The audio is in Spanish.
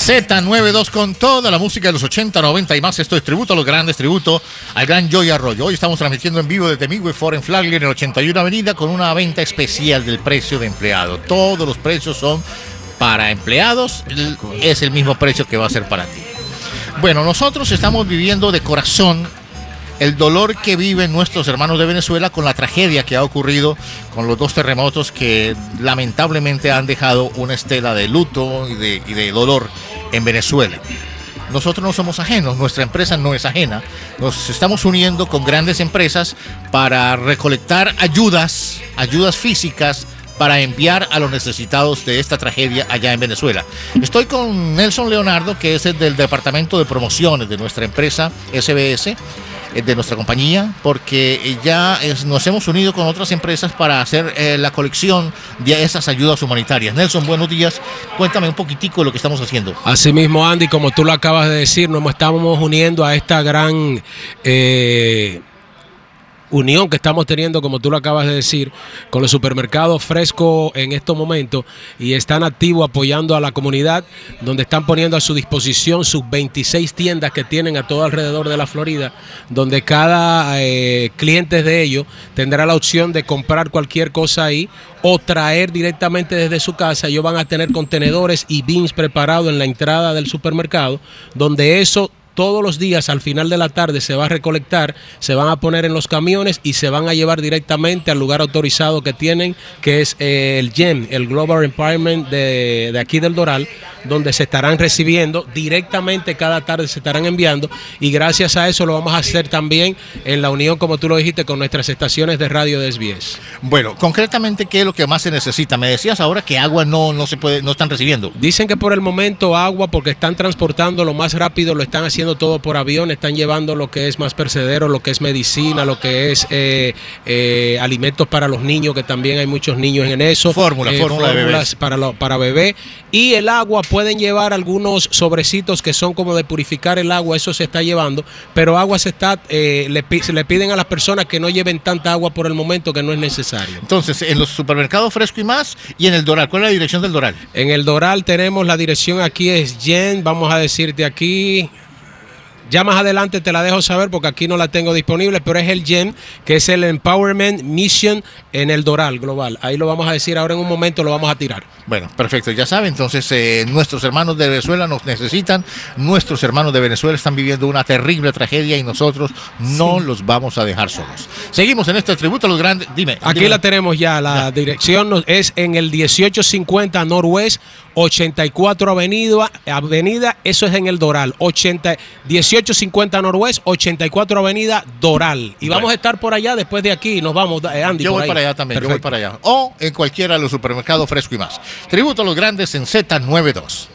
Z92 con toda la música de los 80, 90 y más. Esto es tributo a los grandes, tributo al gran Joey Arroyo. Hoy estamos transmitiendo en vivo desde Midway Ford en Flagler, en el 81 Avenida, con una venta especial del precio de empleado. Todos los precios son para empleados, es el mismo precio que va a ser para ti. Bueno, nosotros estamos viviendo de corazón el dolor que viven nuestros hermanos de Venezuela con la tragedia que ha ocurrido con los dos terremotos que lamentablemente han dejado una estela de luto y de dolor en Venezuela. Nosotros no somos ajenos, nuestra empresa no es ajena. Nos estamos uniendo con grandes empresas para recolectar ayudas físicas para enviar a los necesitados de esta tragedia allá en Venezuela. Estoy con Nelson Leonardo, que es el del departamento de promociones de nuestra empresa SBS, de nuestra compañía, porque nos hemos unido con otras empresas para hacer la colección de esas ayudas humanitarias. Nelson, buenos días. Cuéntame un poquitico de lo que estamos haciendo. Así mismo, Andy, como tú lo acabas de decir, nos estamos uniendo a esta gran unión que estamos teniendo, como tú lo acabas de decir, con los supermercados Fresco en estos momentos, y están activos apoyando a la comunidad, donde están poniendo a su disposición sus 26 tiendas que tienen a todo alrededor de la Florida, donde cada cliente de ellos tendrá la opción de comprar cualquier cosa ahí o traer directamente desde su casa. Ellos van a tener contenedores y bins preparados en la entrada del supermercado, donde eso todos los días al final de la tarde se va a recolectar, se van a poner en los camiones y se van a llevar directamente al lugar autorizado que tienen, que es el GEM, el Global Empowerment de aquí del Doral, donde se estarán recibiendo directamente cada tarde, se estarán enviando, y gracias a eso lo vamos a hacer también en la unión, como tú lo dijiste, con nuestras estaciones de radio de SBS. Bueno, concretamente, ¿qué es lo que más se necesita? Me decías ahora que agua no están recibiendo. Dicen que por el momento agua, porque están transportando lo más rápido, lo están haciendo todo por avión, están llevando lo que es más perecedero, lo que es medicina, lo que es alimentos para los niños, que también hay muchos niños en eso. Fórmulas para bebé. Y el agua, pueden llevar algunos sobrecitos que son como de purificar el agua, eso se está llevando, pero agua se le piden a las personas que no lleven tanta agua por el momento, que no es necesario. Entonces, en los supermercados Fresco y más, y en el Doral, ¿cuál es la dirección del Doral? En el Doral tenemos la dirección, aquí es Jen, vamos a decirte aquí. Ya más adelante te la dejo saber porque aquí no la tengo disponible, pero es el GEM, que es el Empowerment Mission en el Doral Global. Ahí lo vamos a decir ahora en un momento, lo vamos a tirar. Bueno, perfecto, ya saben, entonces nuestros hermanos de Venezuela nos necesitan, nuestros hermanos de Venezuela están viviendo una terrible tragedia y nosotros no los vamos a dejar solos. Seguimos en este tributo a los grandes, dime. Aquí la tenemos ya, la dirección es en el 1850 Northwest 84 Avenida, eso es en el Doral, 1850 Northwest 84 Avenida Doral. Y vamos a estar por allá después de aquí, nos vamos, Andy. Yo voy para allá también, perfecto. Yo voy para allá. O en cualquiera de los supermercados Fresco y más. Tributo a los grandes en Z92.